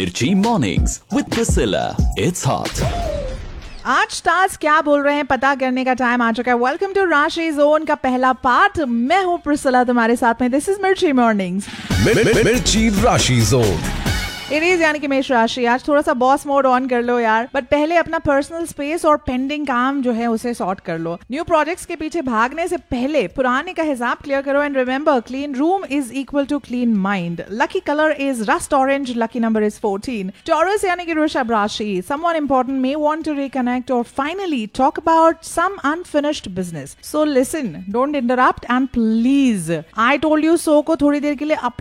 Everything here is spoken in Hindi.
Mirchi Mornings with Priscilla. It's hot. आज स्टार्स क्या बोल रहे हैं पता करने का टाइम आ चुका है। वेलकम टू राशि जोन का पहला पार्ट। मैं हूँ प्रिसिला तुम्हारे साथ में। दिस इज मिर्ची मॉर्निंग्स। मिर्ची राशि जोन। इट इज यानी कि मेष राशि। आज थोड़ा सा बॉस मोड ऑन कर लो यार, बट पहले अपना पर्सनल स्पेस और पेंडिंग काम जो है उसे सॉर्ट कर लो। न्यू प्रोजेक्ट्स के पीछे भागने से पहले पुराने का हिसाब क्लियर करो। And remember, clean room is equal to clean mind. Lucky colour is rust orange. Lucky number is 14। Taurus यानी कि वृषभ राशि। Someone important may want to reconnect और finally talk about some unfinished business. So listen, don't interrupt and please, I told you so को थोड़ी देर के लिए